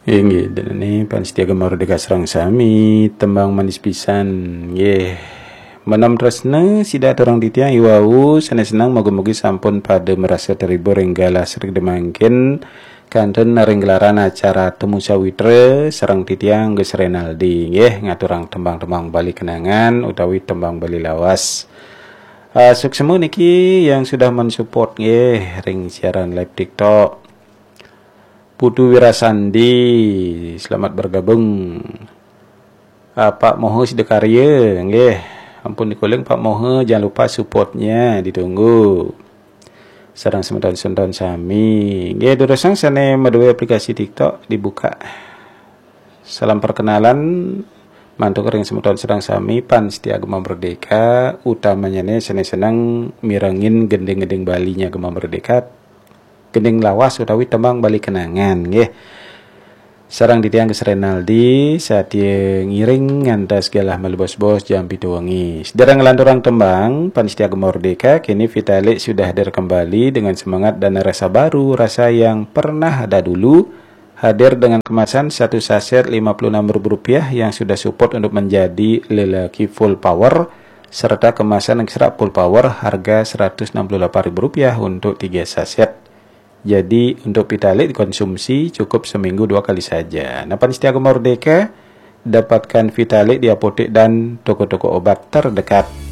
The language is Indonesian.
Inggih, dan ini Panitia Merdeka Serang Sami, tembang manis pisan. Menam tresna sida orang titiang iwau senang moga-moga sampun pada merasa terhibur enggala sering demangkin kanten naring gelaran acara temu sawitra serang titiang geus Renaldi ngaturang tembang-tembang bali kenangan utawi tembang bali lawas. Suksemu niki yang sudah mensupport ring siaran live TikTok. Putu Wirasandi, selamat bergabung. Pak Moho Sidekarya, ampun dikuling Pak Moho, jangan lupa supportnya, ditunggu. Sarang semeton-semeton sami. Durasang sana madue aplikasi TikTok dibuka. Salam perkenalan, mantu kering semeton sedang sami, pan setia Gema Merdeka, utamanya nih senang mirengin gendeng-gendeng Balinya Gema Merdeka. Gending lawas utawi tembang bali kenangan sarang ditiang geus Renaldi saat ngiring ngantas galah melebos-bos jam 7 wengi. Sedherek ngelanturang tembang Panitia Merdeka kini Vitalik sudah hadir kembali dengan semangat dan rasa baru, rasa yang pernah ada dulu, hadir dengan kemasan satu saset Rp56.000 yang sudah support untuk menjadi lelaki full power, serta kemasan ekstra full power harga Rp168.000 untuk 3 saset. Jadi untuk Vitalik dikonsumsi cukup seminggu 2 kali saja. Nah, Panitia Merdeka dapatkan Vitalik di apotek dan toko-toko obat terdekat.